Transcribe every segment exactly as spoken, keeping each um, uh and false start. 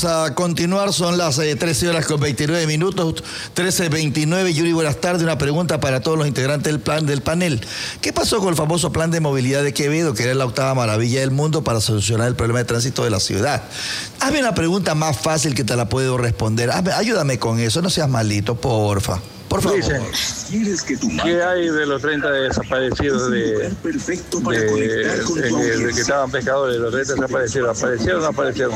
A continuar, son las eh, trece horas con veintinueve minutos, trece veintinueve. Yuri, buenas tardes. Una pregunta para todos los integrantes del plan del panel. ¿Qué pasó con el famoso plan de movilidad de Quevedo, que era la octava maravilla del mundo para solucionar el problema de tránsito de la ciudad? Hazme una pregunta más fácil que te la puedo responder. Hazme, ayúdame con eso, no seas malito, porfa. Por favor. Dicen, ¿qué hay de los treinta desaparecidos de, de, de, de que estaban pescadores? Los treinta desaparecidos, ¿aparecieron o no aparecieron?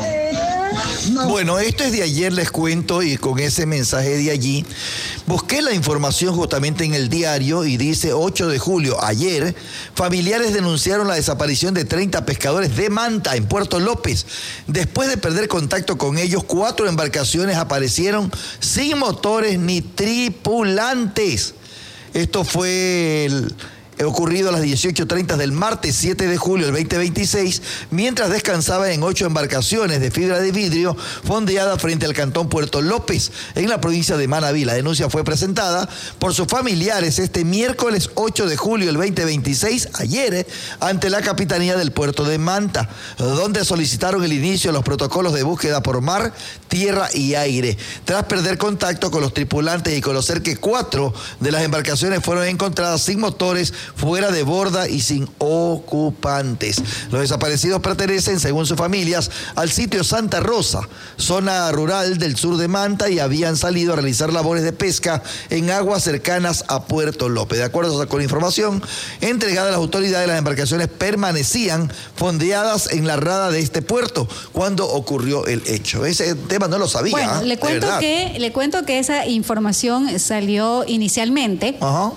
Bueno, esto es de ayer, les cuento, y con ese mensaje de allí, busqué la información justamente en el diario y dice ocho de julio, ayer, familiares denunciaron la desaparición de treinta pescadores de Manta, en Puerto López. Después de perder contacto con ellos, cuatro embarcaciones aparecieron sin motores ni tripulantes. Esto fue el... ocurrido a las dieciocho treinta del martes siete de julio del veinte veintiséis, mientras descansaba en ocho embarcaciones de fibra de vidrio fondeadas frente al cantón Puerto López, en la provincia de Manabí. La denuncia fue presentada por sus familiares este miércoles ocho de julio del veinte veintiséis, ayer, ante la Capitanía del Puerto de Manta, donde solicitaron el inicio de los protocolos de búsqueda por mar, tierra y aire. Tras perder contacto con los tripulantes y conocer que cuatro de las embarcaciones fueron encontradas sin motores, fuera de borda y sin ocupantes. Los desaparecidos pertenecen, según sus familias, al sitio Santa Rosa, zona rural del sur de Manta, y habían salido a realizar labores de pesca en aguas cercanas a Puerto López. De acuerdo con información entregada a las autoridades, las embarcaciones permanecían fondeadas en la rada de este puerto cuando ocurrió el hecho. Ese tema no lo sabía. Bueno, le cuento que, le cuento que esa información salió inicialmente. Ajá.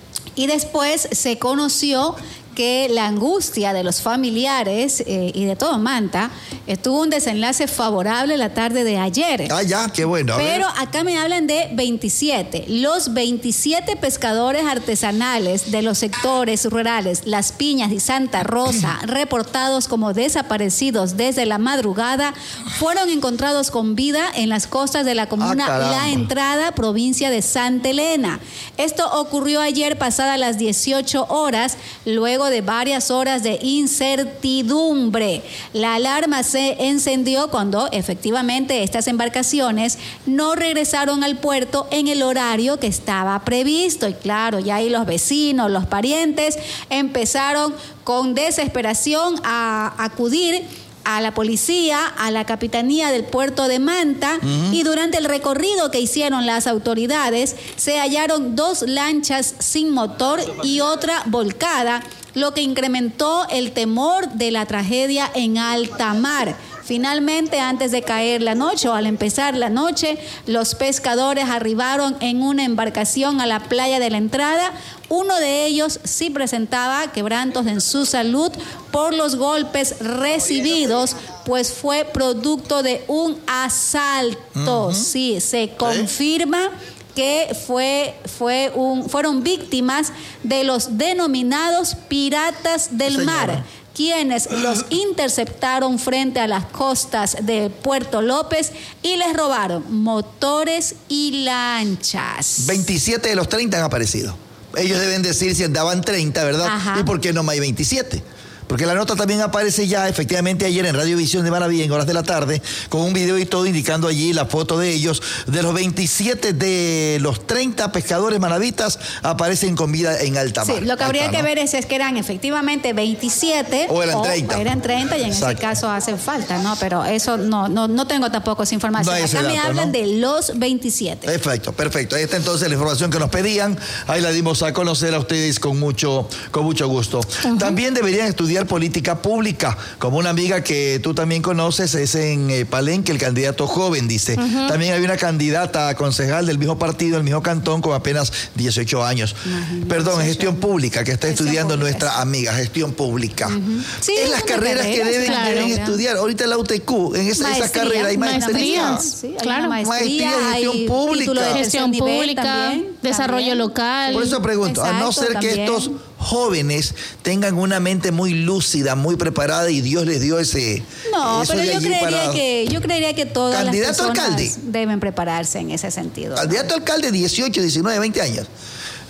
Y después se conoció que la angustia de los familiares eh, y de todo Manta eh, tuvo un desenlace favorable la tarde de ayer. Ah, ya, qué bueno. Pero acá me hablan de veintisiete. Los veintisiete pescadores artesanales de los sectores rurales Las Piñas y Santa Rosa, reportados como desaparecidos desde la madrugada, fueron encontrados con vida en las costas de la comuna ah, La Entrada, provincia de Santa Elena. Esto ocurrió ayer pasadas las dieciocho horas, luego de varias horas de incertidumbre. La alarma se encendió cuando efectivamente estas embarcaciones no regresaron al puerto en el horario que estaba previsto. Y claro, ya ahí los vecinos, los parientes empezaron con desesperación a acudir a la policía, a la Capitanía del Puerto de Manta, uh-huh. y durante el recorrido que hicieron las autoridades se hallaron dos lanchas sin motor y otra volcada, lo que incrementó el temor de la tragedia en alta mar. Finalmente, antes de caer la noche o al empezar la noche, los pescadores arribaron en una embarcación a la playa de la Entrada. Uno de ellos sí presentaba quebrantos en su salud por los golpes recibidos, pues fue producto de un asalto. Uh-huh. Sí, se confirma que fue, fue un, fueron víctimas de los denominados piratas del Señora. mar, quienes los interceptaron frente a las costas de Puerto López y les robaron motores y lanchas. veintisiete de los treinta han aparecido. Ellos deben decir si andaban treinta, ¿verdad? Ajá. ¿Y por qué no hay veintisiete? Porque la nota también aparece ya, efectivamente, ayer en Radiovisión de Manabí, en horas de la tarde, con un video y todo indicando allí la foto de ellos. De los veintisiete de los treinta pescadores manavitas aparecen con vida en alta mar. Sí, lo que habría está, que ¿no? ver es, es que eran efectivamente veintisiete. O eran treinta. O eran treinta y en Exacto. ese caso hacen falta, ¿no? Pero eso no, no, no tengo tampoco esa información. No Acá dato, me hablan ¿no? de los veintisiete. Perfecto, perfecto. Ahí está entonces la información que nos pedían. Ahí la dimos a conocer a ustedes con mucho, con mucho gusto. Uh-huh. También deberían estudiar política pública, como una amiga que tú también conoces, es en eh, Palenque, el candidato joven, dice. Uh-huh. También hay una candidata a concejal del mismo partido, del mismo cantón, con apenas dieciocho años. Uh-huh. Perdón, gestión pública, que está gestión estudiando pública, nuestra sí. amiga, gestión pública. Uh-huh. Sí, es las carreras que deben, claro, deben claro. estudiar. Ahorita en la U T Q, en esa, esa carrera hay maestría. Sí, claro. Maestría, maestría gestión hay pública. De gestión pública, también, desarrollo también. local. Por eso pregunto, Exacto, a no ser también. que estos jóvenes tengan una mente muy lúcida, muy preparada, y Dios les dio ese... No, pero yo creería, para... que, yo creería que todas las personas alcalde. deben prepararse en ese sentido. Candidato ¿no? alcalde, dieciocho, diecinueve, veinte años.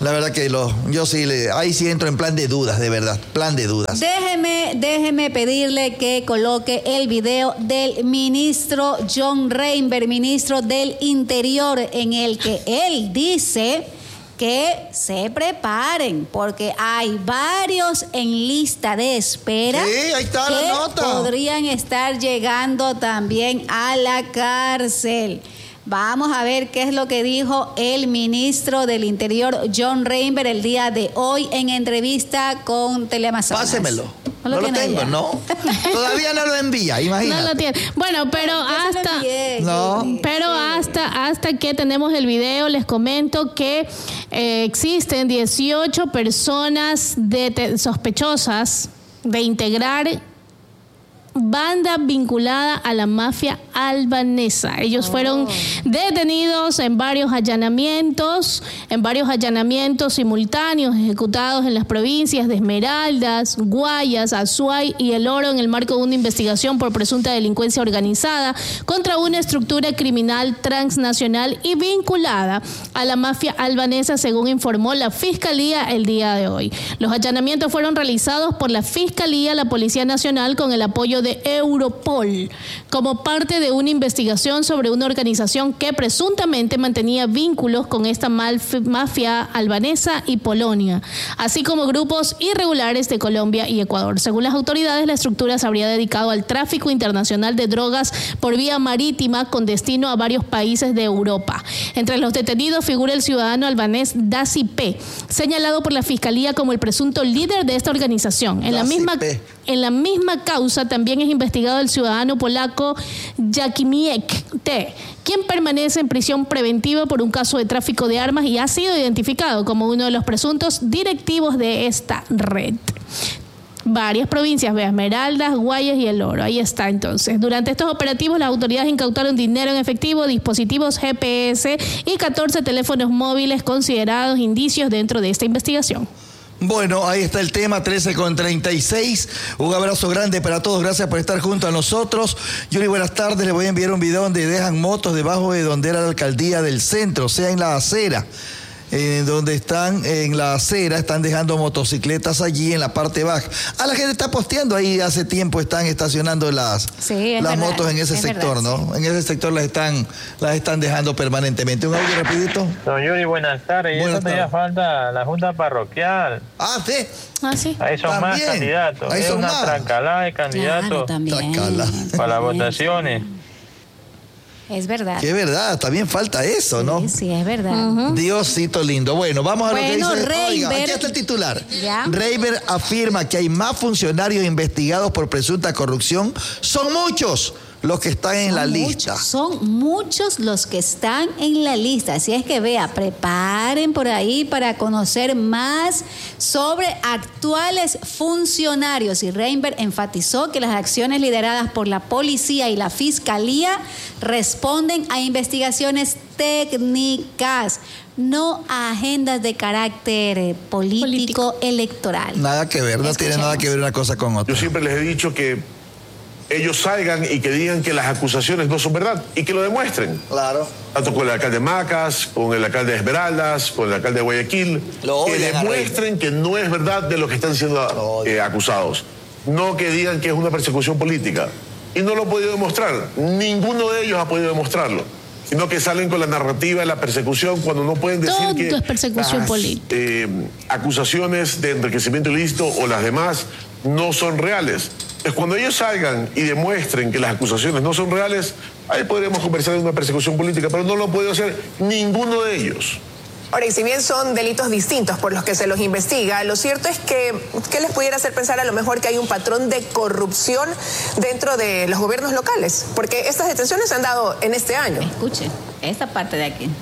La verdad que lo, yo sí, le, ahí sí entro en plan de dudas, de verdad, plan de dudas. Déjeme, déjeme pedirle que coloque el video del ministro John Reinberg, ministro del Interior, en el que él dice que se preparen, porque hay varios en lista de espera. Sí, ahí está que la nota. podrían estar llegando también a la cárcel. Vamos a ver qué es lo que dijo el ministro del Interior, John Reinberg, el día de hoy en entrevista con Teleamazonas. Pásemelo. No No lo, lo, tengo, allá. ¿no? Todavía no lo envía, imagínate. No lo tiene. Bueno, pero hasta, No. pero hasta, hasta que tenemos el video, les comento que eh, existen dieciocho personas de, sospechosas de integrar banda vinculada a la mafia albanesa. Ellos oh. fueron detenidos en varios allanamientos, en varios allanamientos simultáneos ejecutados en las provincias de Esmeraldas, Guayas, Azuay y El Oro en el marco de una investigación por presunta delincuencia organizada contra una estructura criminal transnacional y vinculada a la mafia albanesa, según informó la Fiscalía el día de hoy. Los allanamientos fueron realizados por la Fiscalía, la Policía Nacional, con el apoyo de Europol, como parte de una investigación sobre una organización que presuntamente mantenía vínculos con esta mafia albanesa y Polonia, así como grupos irregulares de Colombia y Ecuador. Según las autoridades, la estructura se habría dedicado al tráfico internacional de drogas por vía marítima con destino a varios países de Europa. Entre los detenidos figura el ciudadano albanés Daci P., señalado por la Fiscalía como el presunto líder de esta organización. En la misma, en la misma causa también es investigado el ciudadano polaco Jakimiek T., quien permanece en prisión preventiva por un caso de tráfico de armas y ha sido identificado como uno de los presuntos directivos de esta red. Varias provincias, Esmeraldas, Guayas y El Oro. Ahí está entonces. Durante estos operativos, las autoridades incautaron dinero en efectivo, dispositivos G P S y catorce teléfonos móviles considerados indicios dentro de esta investigación. Bueno, ahí está el tema, trece con treinta y seis. Un abrazo grande para todos. Gracias por estar junto a nosotros. Yuri, buenas tardes. Les voy a enviar un video donde dejan motos debajo de donde era la alcaldía del centro, o sea, en la acera. En donde están en la acera, están dejando motocicletas allí en la parte baja. A la gente está posteando ahí, hace tiempo están estacionando las, sí, las verdad, motos en ese sector, verdad, ¿no? Sí. En ese sector las están, las están dejando permanentemente. Un audio rapidito. Don Yuri, buenas tardes. Y eso todavía falta la Junta Parroquial. Ah, sí. Ah, sí. Ahí son También. más candidatos. Ahí es son una más. trancalada de candidatos Claro, Tracala. para las votaciones. Es verdad. Que es verdad, también falta eso, ¿no? Sí, sí, es verdad. Uh-huh. Diosito lindo. Bueno, vamos a Bueno, lo que dice. Reinberg, Oiga, aquí está el titular. ¿Ya? Reinberg afirma que hay más funcionarios investigados por presunta corrupción. Son muchos los que están en Son la muchos, lista. Son muchos los que están en la lista. Así es que vea, preparen por ahí para conocer más sobre actuales funcionarios. Y Reinberg enfatizó que las acciones lideradas por la policía y la fiscalía responden a investigaciones técnicas, no a agendas de carácter eh, político, político electoral. Nada que ver, no Escuchemos. tiene nada que ver una cosa con otra. Yo siempre les he dicho que ellos salgan y que digan que las acusaciones no son verdad y que lo demuestren. Claro. Tanto con el alcalde de Macas, con el alcalde de Esmeraldas, con el alcalde de Guayaquil, Lo que odian a demuestren que no es verdad de lo que están siendo eh, acusados. No que digan que es una persecución política. Y no lo han podido demostrar. Ninguno de ellos ha podido demostrarlo. Sino que salen con la narrativa de la persecución cuando no pueden decir Todo que es persecución las política. eh, acusaciones de enriquecimiento ilícito o las demás no son reales. Pues cuando ellos salgan y demuestren que las acusaciones no son reales, ahí podremos conversar de una persecución política, pero no lo puede hacer ninguno de ellos. Ahora, y si bien son delitos distintos por los que se los investiga, lo cierto es que, ¿qué les pudiera hacer pensar a lo mejor que hay un patrón de corrupción dentro de los gobiernos locales? Porque estas detenciones se han dado en este año. Escuche, esta parte de aquí.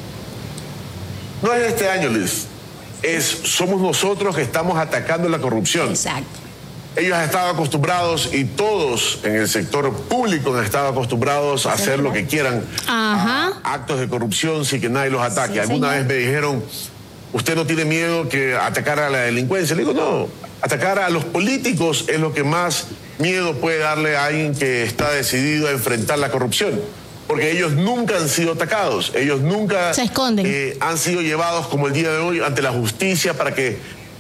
No es este año, Liz. Es, somos nosotros que estamos atacando la corrupción. Exacto. Ellos han estado acostumbrados y todos en el sector público han estado acostumbrados a hacer lo que quieran. Ajá. A actos de corrupción sin que nadie los ataque. Sí, Alguna señor. vez me dijeron, ¿usted no tiene miedo que atacar a la delincuencia? Le digo, no, atacar a los políticos es lo que más miedo puede darle a alguien que está decidido a enfrentar la corrupción. porque ellos nunca han sido atacados, ellos nunca se esconden. Eh, han sido llevados como el día de hoy ante la justicia para que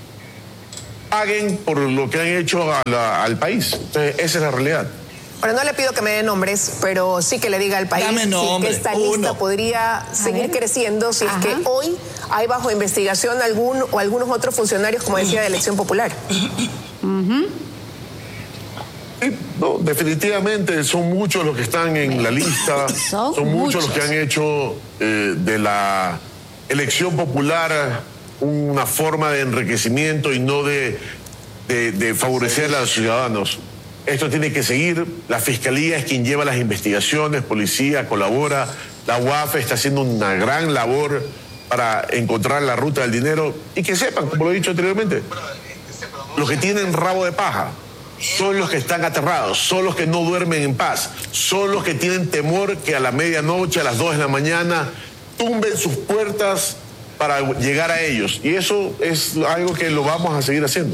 paguen por lo que han hecho a la, al país. Entonces, esa es la realidad. Bueno, no le pido que me dé nombres, pero sí que le diga al país si que esta lista Uno. podría seguir creciendo si Ajá. es que hoy hay bajo investigación algún o algunos otros funcionarios, como decía, de Elección Popular. Uh-huh. Sí, no, definitivamente son muchos los que están en la lista, Son son, muchos, muchos. los que han hecho eh, de la elección popular una forma de enriquecimiento y no de, de, de favorecer a los ciudadanos. Esto tiene que seguir, la Fiscalía es quien lleva las investigaciones, policía colabora, la U A F está haciendo una gran labor para encontrar la ruta del dinero y que sepan, como lo he dicho anteriormente, los que tienen rabo de paja son los que están aterrados, son los que no duermen en paz, son los que tienen temor que a la medianoche, a las dos de la mañana, tumben sus puertas para llegar a ellos. Y eso es algo que lo vamos a seguir haciendo.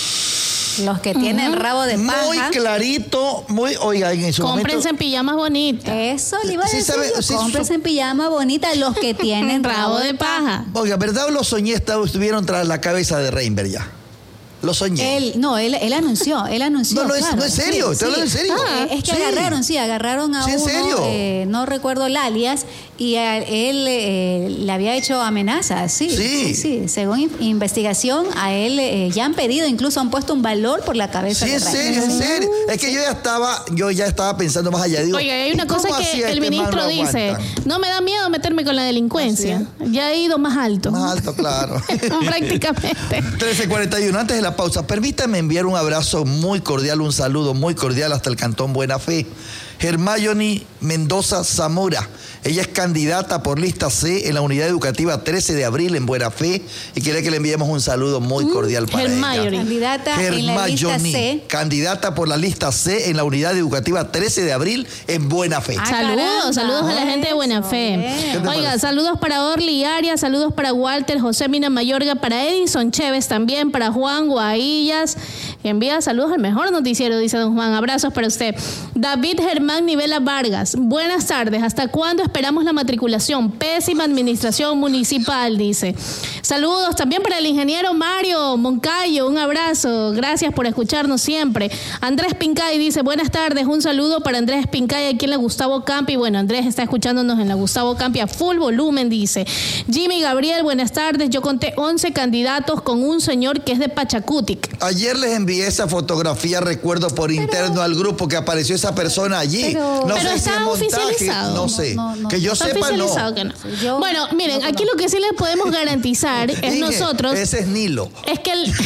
Los que tienen Uh-huh. rabo de paja. Muy clarito, muy, oiga, en su Cómprense momento... en pijamas bonitas. Eso le iba a Sí, decir. sabe, yo, sí, cómprense su- en pijama bonita los que tienen Rabo de paja. Oiga, ¿verdad o lo soñé? Estaba- Estuvieron tras la cabeza de Reinberg ya. Lo soñé. Él, no, él, él anunció, él anunció. No, no es- claro, no es serio, sí, estoy hablando sí. en serio. Ah, es que Sí. agarraron, sí, agarraron a Sí, ¿en uno, serio? eh, no recuerdo el alias, y a él eh, le había hecho amenazas, sí. Sí. Sí, sí. Según in- investigación, a él eh, ya han pedido, incluso han puesto un valor por la cabeza Sí, de en Reinberg. serio, en serio. Es que yo ya estaba, yo ya estaba pensando más allá. Digo, Oiga, hay una ¿y cómo cosa así que a el este man ministro lo dice, aguantan? no me da miedo meterme con la delincuencia. Ya he ido más alto. Más alto, claro. Prácticamente. trece cuarenta y uno, antes de la pausa, permítame enviar un abrazo muy cordial, un saludo muy cordial hasta el Cantón Buena Fe. Hermione Mendoza Zamora. Ella es candidata por lista C en la unidad educativa trece de abril en Buena Fe y quiere que le enviemos un saludo muy cordial para Hermione. ella. Candidata en la lista Hermione, C. candidata por la lista C en la unidad educativa trece de abril en Buena Fe. Ah, Saludos, caramba. saludos a la gente de Buena Eso, Fe. bien. ¿Qué te Oiga, parece? saludos para Orly Arias, saludos para Walter, José Mina Mayorga, para Edison Chévez también, para Juan Guaillas, que envía saludos al mejor noticiero, dice don Juan. Abrazos para usted. David Germán Nivela Vargas, buenas tardes. ¿Hasta cuándo esperamos la matriculación? Pésima administración municipal, dice. Saludos también para el ingeniero Mario Moncayo, un abrazo. Gracias por escucharnos siempre. Andrés Pincay dice, buenas tardes, un saludo para Andrés Pincay aquí en la Gustavo Campi. Bueno, Andrés está escuchándonos en la Gustavo Campi a full volumen, dice. Jimmy Gabriel, buenas tardes. Yo conté once candidatos con un señor que es de Pachacutic. Ayer les envié esa fotografía, recuerdo, por interno al grupo que apareció esa persona allí. Pero- no Pero sé si está es montaje, oficializado. no sé. No, no, no. que yo ¿Está sepa, no. oficializado que no? Yo Bueno, miren, no aquí lo que sí les podemos garantizar es Dije, nosotros... Ese es Nilo. Es que, el-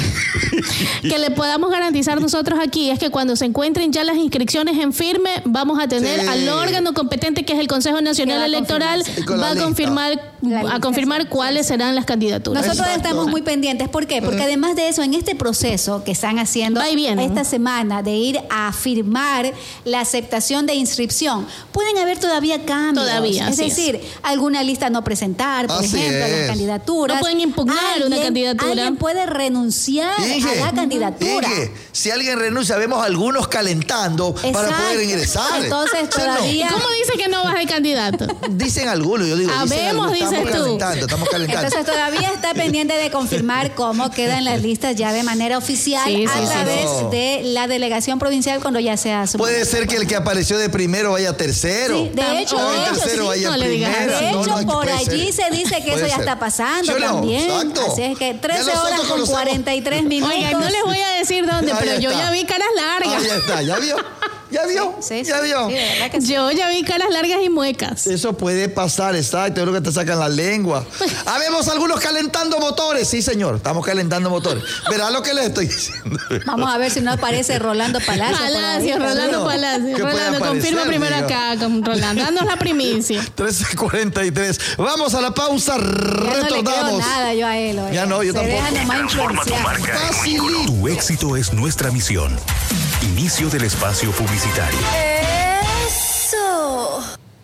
que le podamos garantizar nosotros aquí es que cuando se encuentren ya las inscripciones en firme, vamos a tener Sí. al órgano competente que es el Consejo Nacional Que va a Electoral, confirmar. Y con la va a lista. confirmar, La a lista, confirmar sí. cuáles serán las candidaturas. Nosotros Exacto. estamos muy pendientes. ¿Por qué? Porque además de eso, en este proceso que están haciendo Va y viene. esta semana de ir a firmar la aceptación de inscripción, pueden haber todavía cambios. Todavía, Es así es. decir, alguna lista no presentar, por Así ejemplo, es. las candidaturas. No pueden impugnar una candidatura. Alguien puede renunciar Inge, a la candidatura. Inge, si alguien renuncia, vemos algunos calentando para Exacto. poder ingresar. Entonces, ¿Sí o no? todavía- ¿Cómo dice que no vas de candidato? Dicen algunos, yo digo. dicen Habemos, algunos, estamos dices tú. calentando, estamos calentando. Entonces todavía está pendiente de confirmar cómo quedan las listas ya de manera oficial Sí, a sí, sí. través No. de la delegación provincial cuando ya sea su Puede ser que el que apareció de primero vaya tercero. Sí, de hecho, O de el hecho, tercero sí, vaya no le digas primero. De No, hecho, no, por puede allí ser. se dice que eso Puede ya ser. está pasando ¿Sí o no? también. Exacto. Así es que Ya trece nosotros horas con conocemos- cuarenta y tres minutos. Oiga, no les voy a decir dónde, Ahí pero yo está. ya vi caras largas. Ahí está, ya vio. ¿Ya vio? Sí, sí, ¿Ya vio? sí, de verdad que sí. Yo ya vi caras largas y muecas. Eso puede pasar, exacto. Yo creo que te sacan la lengua. Habemos algunos calentando motores. Sí, señor, estamos calentando motores. Verá lo que les estoy diciendo. Vamos a ver si no aparece Rolando Palacio. por ahí. Palacio, Rolando ¿no? Palacio. ¿Qué puede Rolando, confirma aparecer, primero diga? acá con Rolando. Danos la primicia. trece cuarenta y tres. Vamos a la pausa. Ya no le creo Retornamos. nada yo a él. oiga. Ya no, yo Se tampoco. deja nomás Transforma tu influenciar. marca en Facilito. Tu éxito es nuestra misión. Inicio del espacio publicitario. Eso.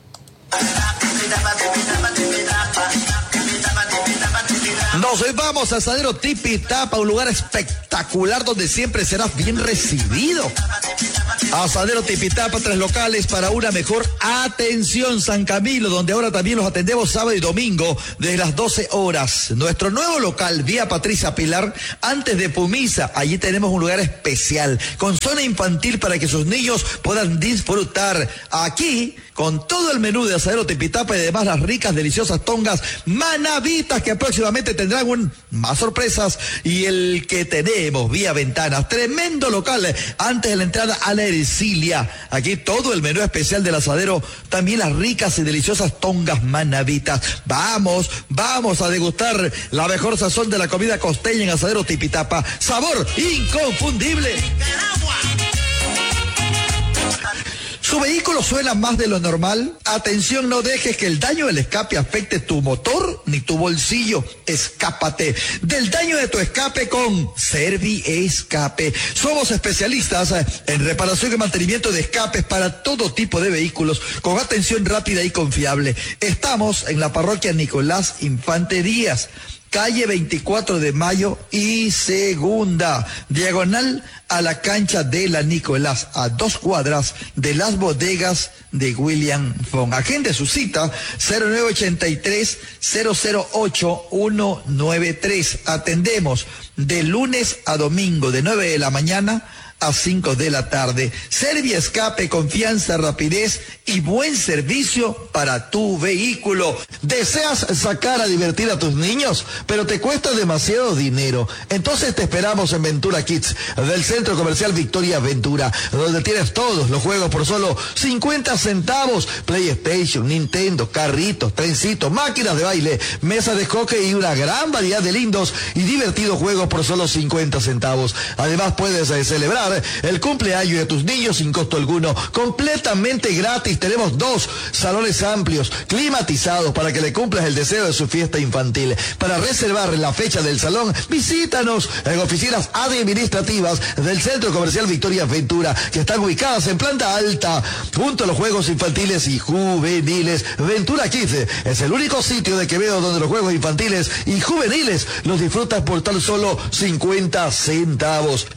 Nos vamos a Asadero Tipi Tapa, un lugar espectacular donde siempre serás bien recibido. Asadero Tipitapa, tres locales para una mejor atención. San Camilo, donde ahora también los atendemos sábado y domingo desde las doce horas. Nuestro nuevo local, vía Patricia Pilar, antes de Pumisa. Allí tenemos un lugar especial con zona infantil para que sus niños puedan disfrutar. Aquí, con todo el menú de Asadero Tipitapa y además las ricas, deliciosas tongas manavitas que próximamente tendrán un, más sorpresas. Y el que tenemos vía ventanas, tremendo local antes de la entrada a la Ercilia. Aquí todo el menú especial del asadero, también las ricas y deliciosas tongas manavitas. Vamos, vamos a degustar la mejor sazón de la comida costeña en Asadero Tipitapa. Sabor inconfundible. ¿Su vehículo suena más de lo normal? Atención, no dejes que el daño del escape afecte tu motor ni tu bolsillo. Escápate del daño de tu escape con Servi Escape. Somos especialistas en reparación y mantenimiento de escapes para todo tipo de vehículos con atención rápida y confiable. Estamos en la parroquia Nicolás Infante Díaz, calle veinticuatro de mayo y segunda, diagonal a la cancha de la Nicolás, a dos cuadras de las bodegas de William Fong. Agende su cita cero nueve ochenta y tres, cero cero ocho, uno nueve tres. Atendemos de lunes a domingo de nueve de la mañana a cinco de la tarde. Servi Escape, confianza, rapidez y buen servicio para tu vehículo. ¿Deseas sacar a divertir a tus niños, pero te cuesta demasiado dinero? Entonces te esperamos en Ventura Kids del Centro Comercial Victoria Ventura, donde tienes todos los juegos por solo cincuenta centavos. PlayStation, Nintendo, carritos, trencitos, máquinas de baile, mesas de hockey y una gran variedad de lindos y divertidos juegos por solo cincuenta centavos. Además puedes eh, celebrar el cumpleaños de tus niños sin costo alguno, completamente gratis. Tenemos dos salones amplios, climatizados, para que le cumplas el deseo de su fiesta infantil. Para reservar la fecha del salón, visítanos en oficinas administrativas del Centro Comercial Victoria Ventura, que están ubicadas en planta alta, junto a los juegos infantiles y juveniles. Ventura Kids es el único sitio de Quevedo donde los juegos infantiles y juveniles los disfrutas por tan solo cincuenta centavos.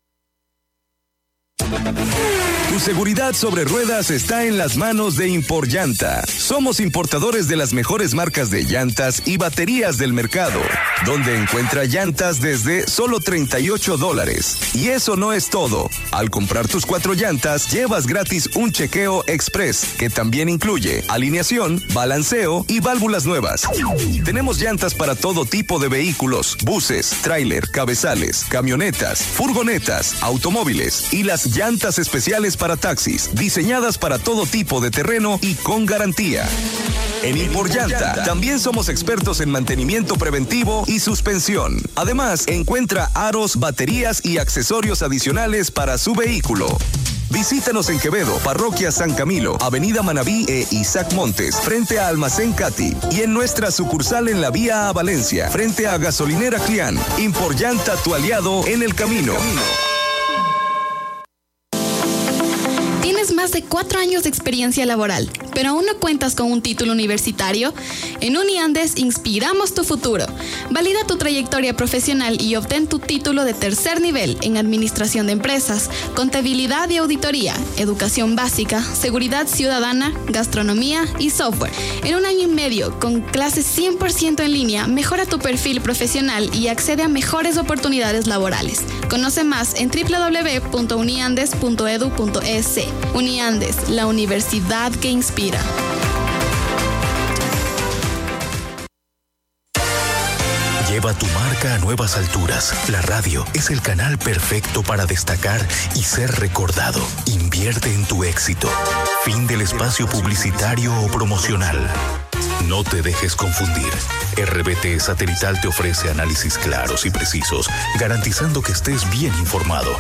Tu seguridad sobre ruedas está en las manos de Imporllanta. Somos importadores de las mejores marcas de llantas y baterías del mercado, donde encuentra llantas desde solo treinta y ocho dólares. Y eso no es todo. Al comprar tus cuatro llantas, llevas gratis un chequeo express, que también incluye alineación, balanceo y válvulas nuevas. Tenemos llantas para todo tipo de vehículos: buses, tráiler, cabezales, camionetas, furgonetas, automóviles y las llantas especiales para taxis, diseñadas para todo tipo de terreno y con garantía. En Imporllanta también somos expertos en mantenimiento preventivo y suspensión. Además, encuentra aros, baterías y accesorios adicionales para su vehículo. Visítanos en Quevedo, Parroquia San Camilo, Avenida Manabí e Isaac Montes, frente a Almacén Cati, y en nuestra sucursal en la vía a Valencia, frente a Gasolinera Clián. Imporllanta, tu aliado en el camino. Tienes más de cuatro años de experiencia laboral, pero aún no cuentas con un título universitario. En Uniandes inspiramos tu futuro. Valida tu trayectoria profesional y obtén tu título de tercer nivel en Administración de Empresas, Contabilidad y Auditoría, Educación Básica, Seguridad Ciudadana, Gastronomía y Software. En un año y medio, con clases cien por ciento en línea, mejora tu perfil profesional y accede a mejores oportunidades laborales. Conoce más en doble u doble u doble u punto uniandes punto edu punto es. Uniandes, la universidad que inspira. Lleva tu marca a nuevas alturas. La radio es el canal perfecto para destacar y ser recordado. Invierte en tu éxito. Fin del espacio publicitario o promocional. No te dejes confundir. R B T Satelital te ofrece análisis claros y precisos, garantizando que estés bien informado.